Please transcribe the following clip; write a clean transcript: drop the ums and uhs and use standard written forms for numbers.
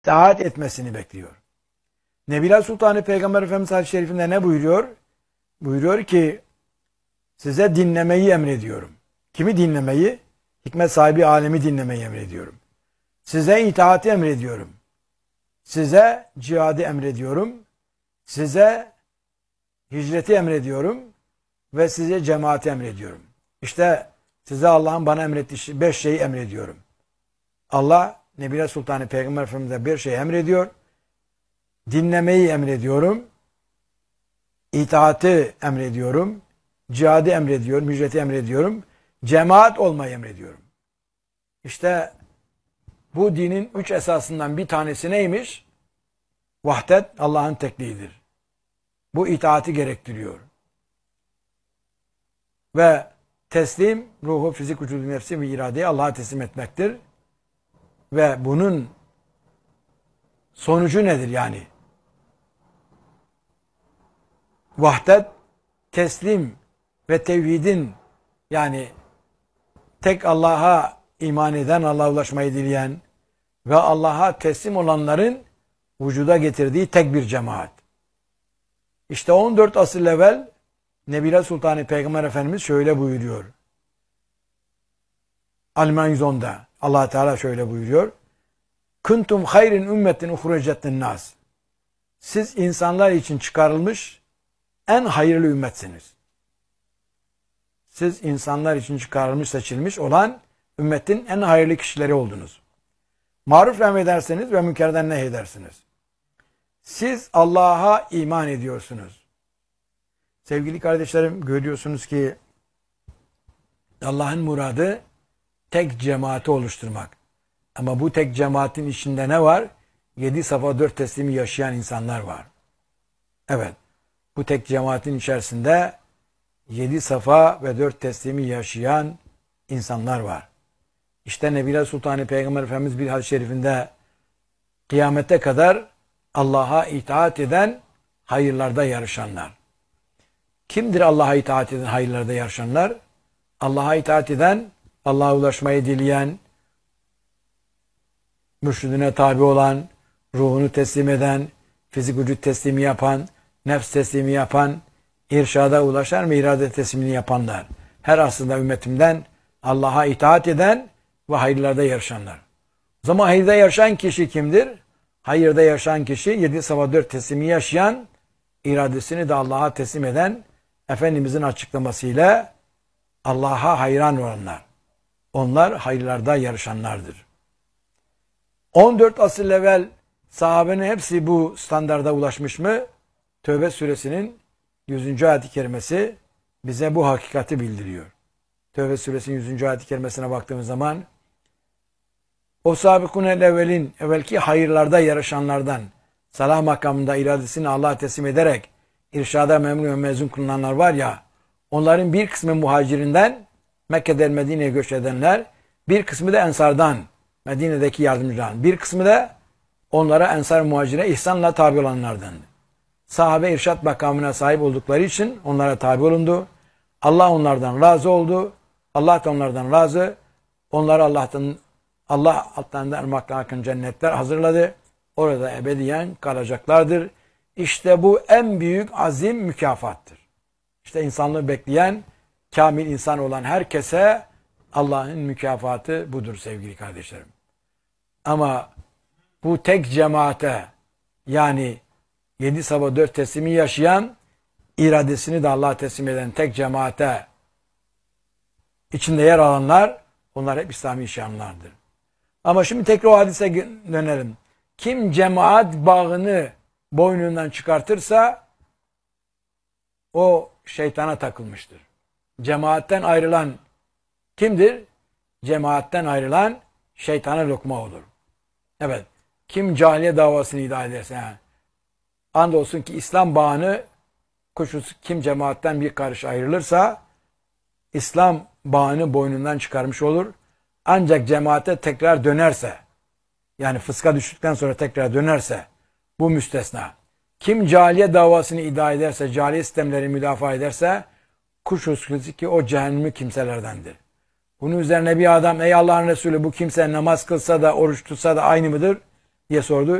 itaat etmesini bekliyor. Nebiler Sultanı Peygamber Efendimiz hadis-i şerifinde ne buyuruyor? Buyuruyor ki size dinlemeyi emrediyorum. Kimi dinlemeyi? Hikmet sahibi alemi dinlemeyi emrediyorum. Size itaati emrediyorum. Size cihadı emrediyorum. Size hicreti emrediyorum. Ve size cemaati emrediyorum. İşte size Allah'ın bana emrettiği 5 şeyi emrediyorum. Allah Nebiler Sultanı Peygamber Efendimiz'e bir şey emrediyor. Dinlemeyi emrediyorum. İtaati emrediyorum. Cihadı emrediyorum. Hicreti emrediyorum. Cemaat olmayı emrediyorum. İşte bu dinin 3 esasından bir tanesi neymiş? Vahdet, Allah'ın tekliğidir. Bu itaati gerektiriyor. Ve teslim, ruhu, fizik, vücudu, nefsi ve iradeyi Allah'a teslim etmektir. Ve bunun sonucu nedir yani? Vahdet, teslim ve tevhidin, yani tek Allah'a iman eden, Allah'a ulaşmayı dileyen ve Allah'a teslim olanların vücuda getirdiği tek bir cemaat. İşte 14 asır evvel Nebiler Sultanı Peygamber Efendimiz şöyle buyuruyor. Al-İmran 110'da Allah Teala şöyle buyuruyor. Kuntum hayrin ümmetin uhrecettin nas. Siz insanlar için çıkarılmış en hayırlı ümmetsiniz. Siz insanlar için çıkarılmış, seçilmiş olan ümmetin en hayırlı kişileri oldunuz. Maruf emredersiniz ve münkerden nehyedersiniz. Siz Allah'a iman ediyorsunuz. Sevgili kardeşlerim, görüyorsunuz ki Allah'ın muradı tek cemaati oluşturmak. Ama bu tek cemaatin içinde ne var? 7 safa 4 teslimi yaşayan insanlar var. Evet, bu tek cemaatin içerisinde 7 safa ve 4 teslimi yaşayan insanlar var. İşte Nebiler Sultanı Peygamber Efendimiz bir hadis-i şerifinde kıyamete kadar Allah'a itaat eden, hayırlarda yarışanlar. Kimdir Allah'a itaat eden, hayırlarda yarışanlar? Allah'a itaat eden, Allah'a ulaşmayı dileyen, mürşidine tabi olan, ruhunu teslim eden, fizik vücut teslimi yapan, nefs teslimi yapan, irşada ulaşan ve irade teslimini yapanlar. Her aslında ümmetimden Allah'a itaat eden ve hayırlarda yarışanlar. O zaman hayırda yarışan kişi kimdir? Hayırda yaşayan kişi 7 safa 4 teslimi yaşayan, iradesini de Allah'a teslim eden, Efendimizin açıklamasıyla Allah'a hayran olanlar. Onlar hayırlarda yarışanlardır. 14 asır evvel sahabenin hepsi bu standarda ulaşmış mı? Tövbe suresinin 100. ayet-i kerimesi bize bu hakikati bildiriyor. Tövbe suresinin 100. ayet-i kerimesine baktığımız zaman o sabıkunel evvelin, evvelki hayırlarda yarışanlardan, salah makamında iradesini Allah'a teslim ederek irşada memnun ve mezun kılınanlar var ya, onların bir kısmı muhacirinden, Mekke'den Medine'ye göç edenler, bir kısmı da ensardan, Medine'deki yardımcılardan, bir kısmı da onlara ensar muhacire ihsanla tabi olanlardan. Sahabe irşat makamına sahip oldukları için onlara tabi olundu. Allah onlardan razı oldu. Allah da onlardan razı. Onlara Allah altlarında ırmaklar akın cennetler hazırladı. Orada ebediyen kalacaklardır. İşte bu en büyük azim mükafattır. İşte insanlığı bekleyen, kamil insan olan herkese Allah'ın mükafatı budur sevgili kardeşlerim. Ama bu tek cemaate, yani 7 sabah 4 teslimi yaşayan, iradesini de Allah'a teslim eden tek cemaate içinde yer alanlar, onlar hep İslami şanlardır. Ama şimdi tekrar o hadise dönelim. Kim cemaat bağını boynundan çıkartırsa o şeytana takılmıştır. Cemaatten ayrılan kimdir? Cemaatten ayrılan şeytana lokma olur. Evet. Kim cahiliye davasını iddia ederse, andolsun ki İslam bağını, kuşkusuz kim cemaatten bir karış ayrılırsa İslam bağını boynundan çıkarmış olur. Ancak cemaate tekrar dönerse, yani fıska düştükten sonra tekrar dönerse, bu müstesna. Kim cahiliye davasını iddia ederse, cahiliye sistemleri müdafaa ederse, kuşkusuz ki o cehennemi kimselerdendir. Bunun üzerine bir adam, ey Allah'ın Resulü, bu kimse namaz kılsa da oruç tutsa da aynı mıdır? diye sordu.